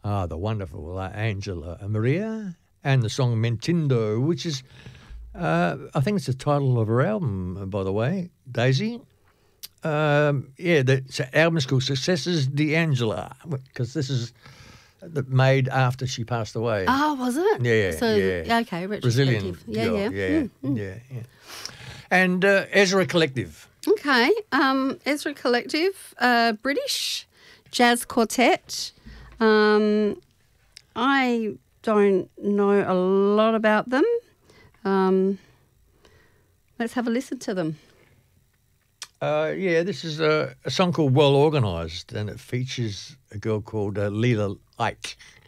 the wonderful Angela Maria, and the song Mentindo, which is, I think it's the title of her album, by the way, Daisy. The album is called Successes D'Angela, because this is made after she passed away. Oh, was it? Yeah, so, yeah. Okay, Brazilian retrospective. Yeah. And Ezra Collective. Okay, Ezra Collective, British jazz quartet. I don't know a lot about them. Let's have a listen to them. This is a song called Well Organised, and it features a girl called Leela Ike.